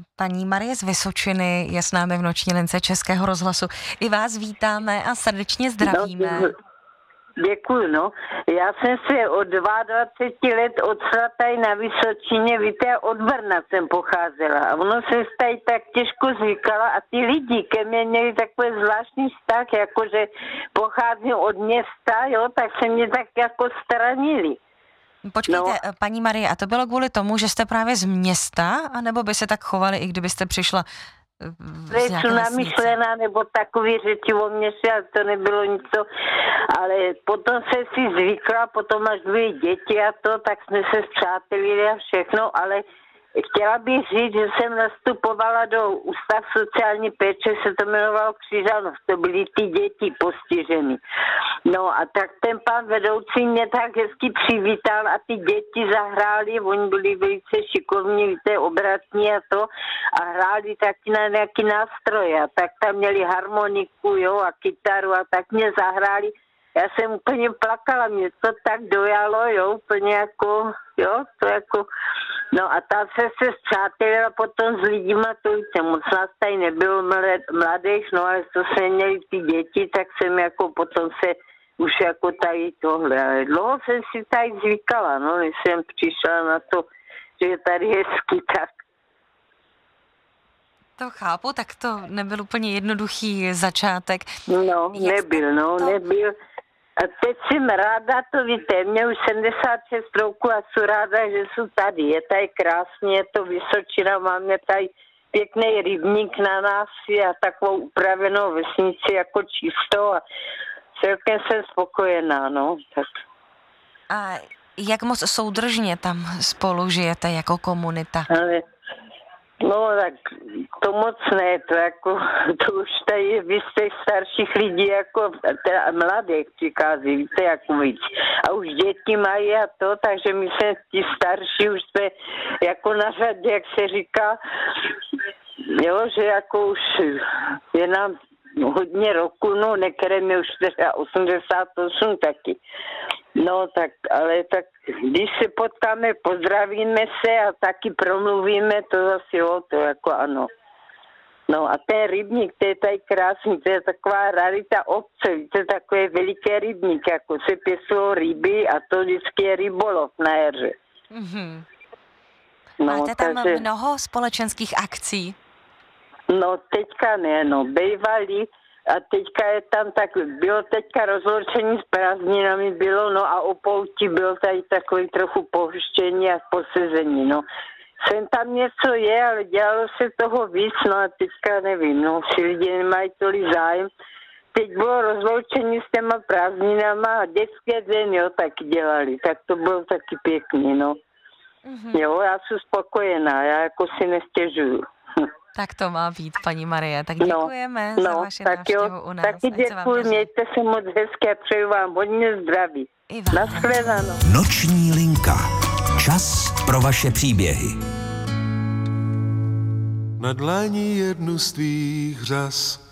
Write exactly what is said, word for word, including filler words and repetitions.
Paní Marie z Vysočiny je s námi v noční lince Českého rozhlasu. I vás vítáme a srdečně zdravíme. No, děkuju, no. Já jsem se od dvacet dva let odšla tady na Vysočině, víte, od Brna jsem pocházela. A ono se tady tak těžko zvykala a ty lidi ke mně měli takový zvláštní vztah, jakože pocházím od města, jo, tak se mě tak jako stranili. Počkejte, no. Paní Marie, a to bylo kvůli tomu, že jste právě z města, anebo by se tak chovali, i kdybyste přišla z nějaké namyšlená, nebo takový řeči o městě, ale to nebylo nic, ale potom se si zvykla, potom až byly děti a to, tak jsme se spřátelili a všechno, ale chtěla bych říct, že jsem nastupovala do Ústav sociální péče, se to jmenovalo Křižanov, to byly ty děti postiženy. No a tak ten pan vedoucí mě tak hezky přivítal a ty děti zahráli, oni byli velice šikovní, víte, obratní a to, a hráli taky na nějaký nástroje, a tak tam měli harmoniku, jo, a kytaru a tak mě zahráli. Já jsem úplně plakala, mě to tak dojalo, jo, úplně jako, jo, to jako, no a tam se se zpřátelila potom s lidima, to víte, moc nás tady nebylo mladých, no ale to se měli ty děti, tak jsem jako potom se už jako tady tohle, ale dlouho jsem si tady zvykala, no, než jsem přišla na to, že je tady hezky, tak. To chápu, tak to nebyl úplně jednoduchý začátek. No, Jak nebyl, no, to... nebyl. A teď jsem ráda, to víte, mě už sedmdesát šest roku a jsem ráda, že jsou tady. Je tady krásně, je to Vysočina, máme tady pěkný rybník na nás a takovou upravenou vesnici jako čisto a celkem jsem spokojená, no. Tak. A jak moc soudržně tam spolu žijete jako komunita? Ale no tak to moc ne, to jako, to už tady vy z těch starších lidí jako teda mladých přichází, víte, jako víc. A už děti mají a to, takže my jsme ti starší už jsme jako na řadě, jak se říká, jo, že jako už je nám hodně roku, no některé mi už teda osmdesát osm taky. No tak, ale tak, když se potkáme, pozdravíme se a taky promluvíme, to zase jo, to jako ano. No a ten rybník, to je tady krásný, to je taková rarita obce, víte, takový veliký rybník, jako se pěstují ryby a to vždycky je rybolov na jaře. Mm-hmm. No, máte tam takže mnoho společenských akcí? No teďka ne, no, bejvalí a teďka je tam tak, bylo teďka rozloučení s prázdninami bylo, no a o pouti bylo tady takový trochu pohuštění a posezení, no. Sem tam něco je, ale dělalo se toho víc, no a teďka nevím, no, si lidi nemají tolik zájem. Teď bylo rozloučení s těma prázdninama a dětské den, jo, taky dělali, tak to bylo taky pěkný, no. Mm-hmm. Jo, já jsem spokojená, já jako si nestěžuju. Tak to má být, paní Marie. Tak děkujeme no, za no, vaši tak návštěvu jo, u nás. Taky děkuji, mějte se moc hezky a přeju vám hodně zdraví. Nashledanou. Noční linka. Čas pro vaše příběhy. Na dlani jednu z tvých řas